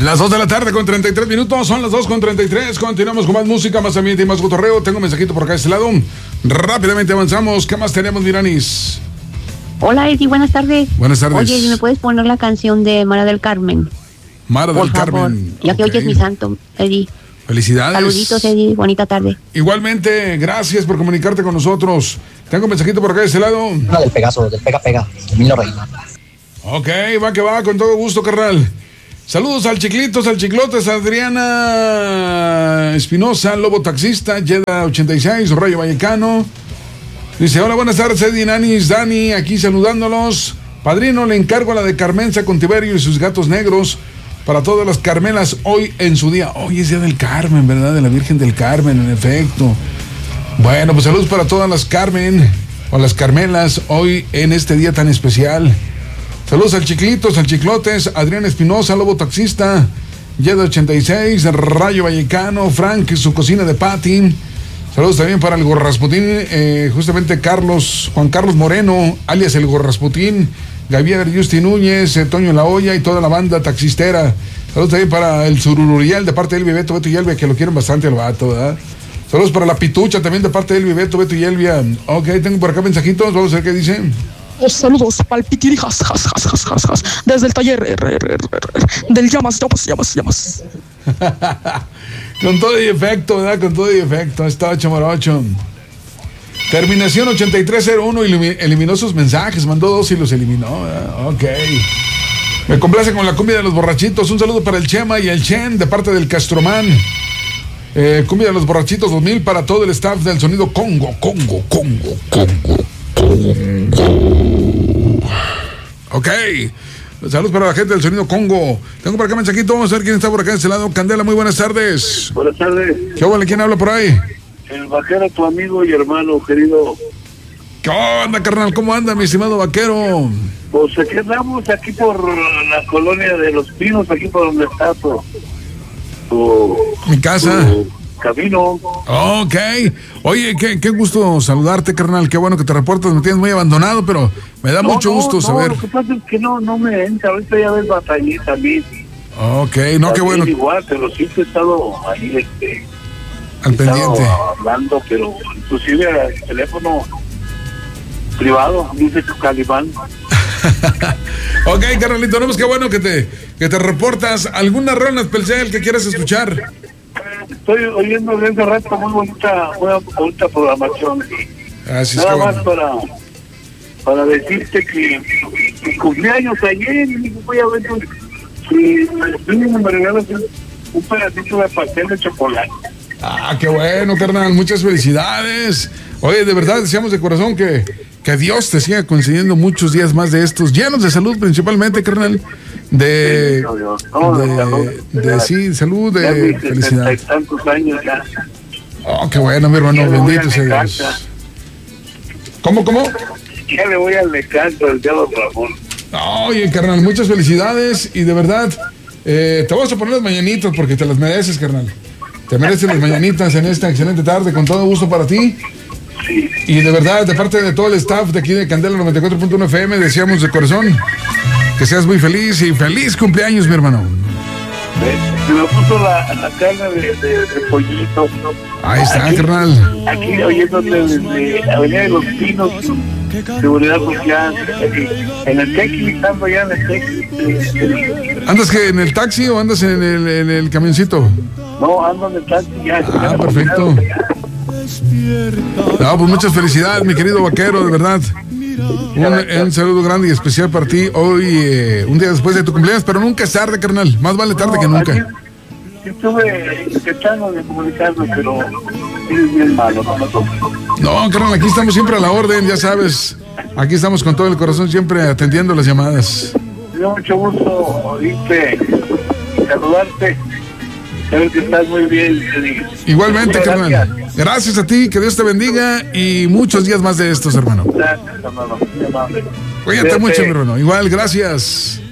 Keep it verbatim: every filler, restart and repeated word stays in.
Las dos de la tarde con treinta y tres minutos, son las dos con treinta y tres. Continuamos con más música, más ambiente y más cotorreo. Tengo un mensajito por acá de este lado. Rápidamente avanzamos. ¿Qué más tenemos, Miranis? Hola, Eddie, buenas tardes. Buenas tardes. Oye, ¿y me puedes poner la canción de Mara del Carmen? Mara por del favor, Carmen. ya que Okay. hoy es mi santo, Eddie. Felicidades. Saluditos, Eddie, bonita tarde. Igualmente, gracias por comunicarte con nosotros. Tengo un mensajito por acá de este lado. Una del Pegaso, del Pega Pega, Emilio Reina. Ok, va que va, con todo gusto, carnal. Saludos al Chiclitos, al Chiclotes, Adriana Espinosa, Lobo Taxista, Yeda ochenta y seis, Rayo Vallecano. Dice, hola, buenas tardes, Eddie, Nanis, Dani, aquí saludándolos. Padrino, le encargo a la de Carmenza con Tiberio y sus gatos negros para todas las Carmelas hoy en su día. Hoy es Día del Carmen, ¿verdad? De la Virgen del Carmen, en efecto. Bueno, pues saludos para todas las Carmen o las Carmelas hoy en este día tan especial. Saludos al Chiclitos, al Chiclotes, Adrián Espinosa, Lobo Taxista, Yeda ochenta y seis, Rayo Vallecano, Frank, su cocina de Pati. Saludos también para el Gorrasputín, eh, justamente Carlos, Juan Carlos Moreno, alias el Gorrasputín, Gavier Justi Núñez, eh, Toño La Hoya y toda la banda taxistera. Saludos también para el Surururial de parte de Elvia, Beto, Beto y Elvia, que lo quieren bastante al vato, ¿verdad? Saludos para la Pitucha también de parte de Elvia, Beto, Beto y Elvia. Ok, tengo por acá mensajitos, vamos a ver qué dice. Saludos para el Pitirijas, jas, jas, jas, jas, jas, desde el taller er, er, er, er, del llamas, llamas, llamas, llamas. Con todo y efecto, ¿verdad? Con todo y efecto. Está ocho morocho. Terminación ochenta y tres cero uno, eliminó sus mensajes, mandó dos y los eliminó, ¿verdad? Ok. Me complace con la cumbia de los borrachitos. Un saludo para el Chema y el Chen de parte del Castromán. Eh, cumbia de los borrachitos dos mil para todo el staff del sonido Congo, Congo, Congo, Congo, Congo. Ok. Saludos para la gente del sonido Congo. Tengo por acá mensajito, vamos a ver quién está por acá de este lado. Candela, muy buenas tardes. Buenas tardes. ¿Qué vale? ¿Quién habla por ahí? El vaquero, tu amigo y hermano, querido. ¿Qué onda, carnal? ¿Cómo anda, mi estimado vaquero? Pues aquí andamos, aquí por la colonia de Los Pinos, aquí por donde está tu... tu mi casa. Tu camino. Ok. Oye, qué, qué gusto saludarte, carnal. Qué bueno que te reportas. Me tienes muy abandonado, pero me da no, mucho no, gusto no, saber. Lo que pasa es que no, no me entra. Ahorita ya ves batallé también. Ok, no, qué bueno. Igual, pero sí he estado ahí, este... Al pendiente. Hablando, pero inclusive el teléfono privado, dice tu Calibán. Ok, carnalito, no, pues qué bueno que te, que te reportas. ¿Alguna rola especial que quieras escuchar? Estoy oyendo desde hace rato muy bonita, muy bonita programación. Así Nada es que más bueno. para, para decirte que mi cumpleaños ayer, y voy a ver si mínimo me regalas un, un pedacito de pastel de chocolate. Ah, qué bueno, carnal, muchas felicidades. Oye, de verdad deseamos de corazón que, que Dios te siga concediendo muchos días más de estos, llenos de salud principalmente, carnal. De, de, de sí, salud, de felicidad. Y tantos años ya. Oh, qué bueno, mi hermano, bendito sea Dios. ¿Cómo, cómo? Ya le voy al Necaxa, el diablo Ramón. Oye, carnal, muchas felicidades y de verdad, eh, te vamos a poner las mañanitas porque te las mereces, carnal. Te mereces las mañanitas en esta excelente tarde, con todo gusto para ti. Sí. Y de verdad, de parte de todo el staff de aquí de Candela noventa y cuatro punto uno F M, deseamos de corazón que seas muy feliz y feliz cumpleaños, mi hermano. Se me puso la, la carne de, de, de pollito. Ahí está, aquí, carnal. Aquí oyéndote desde Avenida de los Pinos, seguridad social, en el tequi, estando ya en el tequi. ¿Andas que en el taxi o andas en el, en el camioncito? No, ando en el taxi ya. Ah, perfecto. No, pues muchas felicidades, mi querido vaquero, de verdad. Un, un saludo grande y especial para ti hoy, eh, un día después de tu cumpleaños, pero nunca es tarde, carnal. Más vale tarde no, que nunca. Aquí, estuve intentando de comunicarme, pero es bien malo, no lo tomo. No, carnal, aquí estamos siempre a la orden, ya sabes. Aquí estamos con todo el corazón, siempre atendiendo las llamadas. Me dio mucho gusto oírte, saludarte. Sabes que estás muy bien. Igualmente, carnal. Gracias. gracias a ti, que Dios te bendiga y muchos días más de estos, hermano. Gracias, hermano. Cuídate mucho, mi hermano. Igual, gracias.